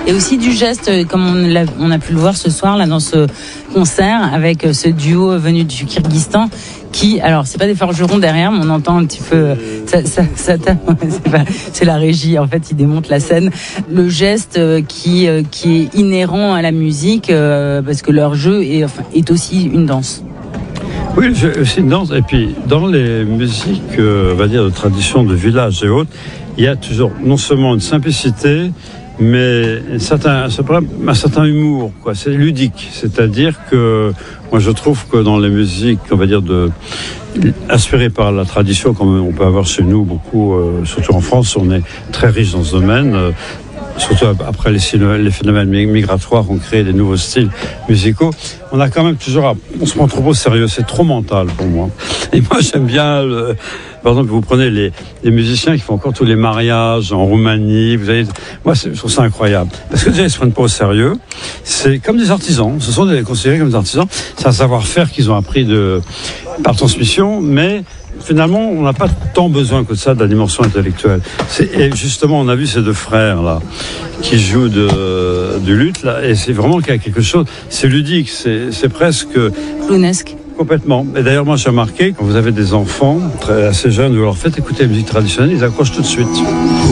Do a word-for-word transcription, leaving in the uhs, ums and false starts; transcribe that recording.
et aussi du geste, comme on, l'a, on a pu le voir ce soir là dans ce concert avec ce duo venu du Kyrgyzstan. Qui, alors, c'est pas des forgerons derrière, mais on entend un petit peu, ça, ça, ça, c'est, pas, c'est la régie, en fait, ils démontent la scène. Le geste qui, qui est inhérent à la musique, parce que leur jeu est, enfin, est aussi une danse. Oui, c'est une danse. Et puis, dans les musiques, euh, on va dire, de tradition de village et autres, il y a toujours non seulement une simplicité, mais un certain, un certain humour, quoi. C'est ludique. C'est-à-dire que, moi, je trouve que dans les musiques, on va dire, de, inspirées par la tradition, comme on peut avoir chez nous beaucoup, euh, surtout en France, on est très riche dans ce domaine. Euh, surtout après les, les phénomènes migratoires ont créé des nouveaux styles musicaux, on a quand même toujours, à, on se prend trop au sérieux, c'est trop mental pour moi. Et moi j'aime bien, le, par exemple, vous prenez les, les musiciens qui font encore tous les mariages en Roumanie, vous avez, moi je trouve ça incroyable, parce que déjà ils se prennent pas au sérieux, c'est comme des artisans, ce sont des, considérés comme des artisans, c'est un savoir-faire qu'ils ont appris de, par transmission, mais finalement, on n'a pas tant besoin que ça de la dimension intellectuelle. C'est, et justement, on a vu ces deux frères là qui jouent de, du luth là, et c'est vraiment qu'il y a quelque chose. C'est ludique, c'est, c'est presque clownesque. Complètement. Et d'ailleurs, moi, j'ai remarqué quand vous avez des enfants très, assez jeunes, vous leur faites écouter la musique traditionnelle, ils accrochent tout de suite.